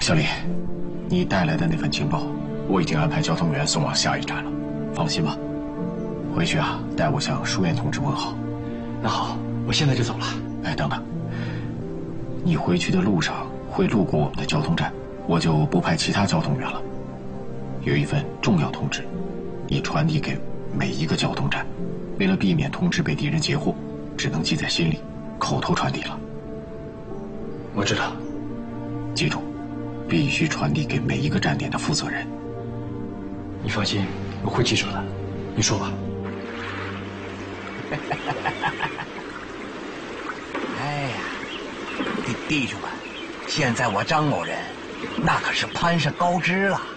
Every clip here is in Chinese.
小李，你带来的那份情报，我已经安排交通员送往下一站了，放心吧。回去啊，代我向书院同志问好。 那好，我现在就走了。 哎，等等，你回去的路上会路过我们的交通站，我就不派其他交通员了。有一份重要通知，你传递给每一个交通站，为了避免通知被敌人截获，只能记在心里，口头传递了。 我知道。 记住，必须传递给每一个站点的负责人。 你放心，我会记住的。你说吧。 哎呀，弟兄们，现在我张某人那可是攀上高枝了。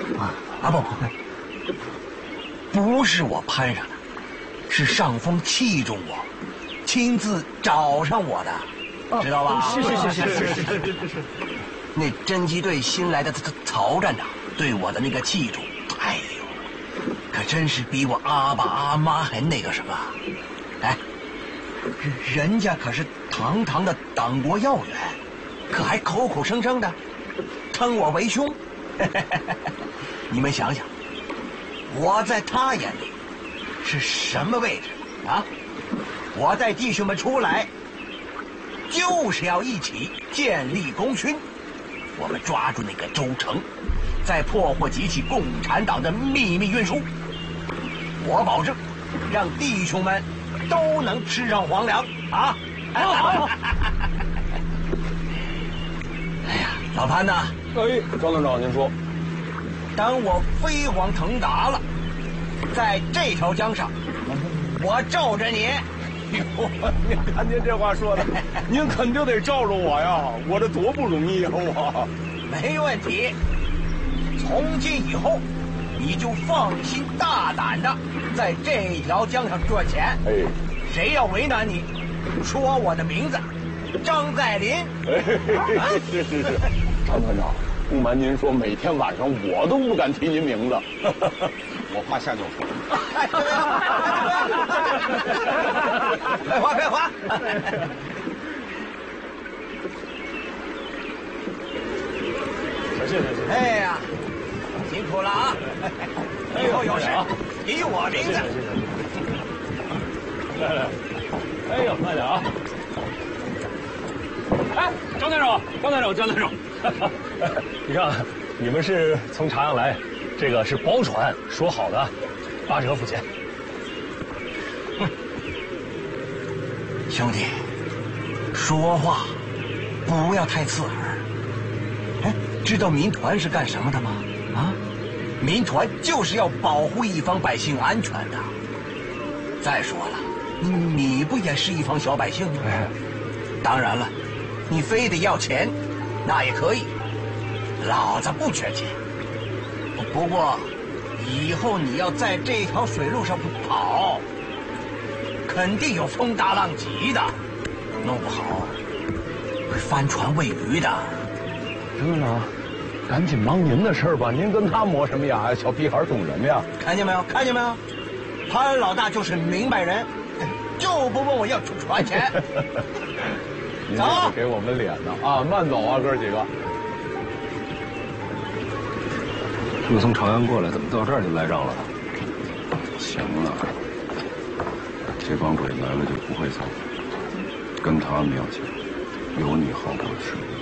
不是我攀上的，是上峰器重我，亲自找上我的，知道吧？ 是。 那侦缉队新来的曹站长对我的那个器重，哎呦，可真是比我阿爸阿妈还那个什么。哎，人家可是堂堂的党国要员，可还口口声声的称我为兄。你们想想，我在他眼里是什么位置啊？我带弟兄们出来，就是要一起建立功勋。我们抓住那个周成，再破获几起共产党的秘密运输。我保证，让弟兄们都能吃上皇粮啊！好。哎呀，老潘呐！ 哎，张团长，您说。 当我飞黄腾达了，在这条江上，我罩着你。 哟，您看您这话说的，您肯定得罩着我呀！我这多不容易呀，我。 没问题。从今以后，你就放心大胆的在这条江上赚钱。 哎， 谁要为难你，说我的名字，张在林。 哎，是。张团长，不瞒您说，每天晚上我都不敢提您名字，我怕吓尿床。 快滑！ 谢谢。 哎呀，辛苦了啊！以后有事提我名字。 来，哎呦，慢点啊！哎，张队长，你看，你们是从茶阳来，这个是包船，说好的，8折付钱。 兄弟，说话不要太刺耳。哎，知道民团是干什么的吗？啊，民团就是要保护一方百姓安全的。再说了，你不也是一方小百姓吗？当然了，你非得要钱，那也可以，老子不缺钱。不过，以后你要在这条水路上跑，肯定有风大浪急的，弄不好会翻船喂鱼的。 张队长，赶紧忙您的事儿吧，您跟他磨什么牙呀？小屁孩懂什么呀？ 看见没有？潘老大就是明白人，就不问我要船钱。 您这是给我们脸呢啊！慢走啊，哥几个。 又从朝阳过来，怎么到这儿就赖账了？行了，这帮鬼来了就不会走，跟他们要钱，有你好果的事。